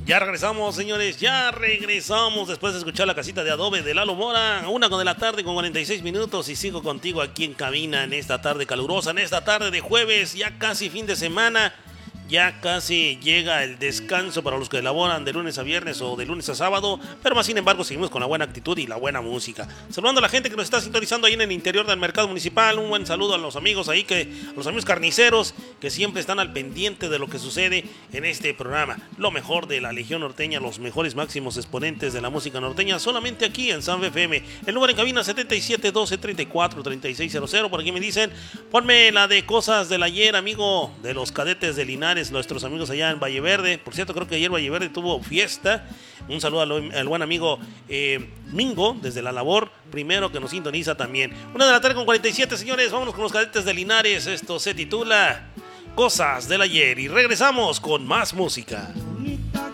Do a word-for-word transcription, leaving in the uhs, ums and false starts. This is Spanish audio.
Ya regresamos, señores, ya regresamos después de escuchar la casita de adobe de Lalo Mora. Una con de la tarde con cuarenta y seis minutos y sigo contigo aquí en cabina en esta tarde calurosa, en esta tarde de jueves, ya casi fin de semana. Ya casi llega el descanso para los que elaboran de lunes a viernes o de lunes a sábado, pero más sin embargo seguimos con la buena actitud y la buena música. Saludando a la gente que nos está sintonizando ahí en el interior del mercado municipal, un buen saludo a los amigos ahí, que a los amigos carniceros que siempre están al pendiente de lo que sucede en este programa. Lo mejor de la Legión Norteña, los mejores máximos exponentes de la música norteña, solamente aquí en San F M. El número en cabina setenta y siete doce treinta y cuatro treinta y seis cero cero. Por aquí me dicen, ponme la de cosas del ayer, amigo, de los cadetes de Linares, nuestros amigos allá en Valle Verde. Por cierto, creo que ayer Valle Verde tuvo fiesta. Un saludo al, al buen amigo eh, Mingo, desde la labor, primero que nos sintoniza también. Una de la tarde con cuarenta y siete, señores, vámonos con los cadetes de Linares. Esto se titula Cosas del Ayer y regresamos con más música. Mi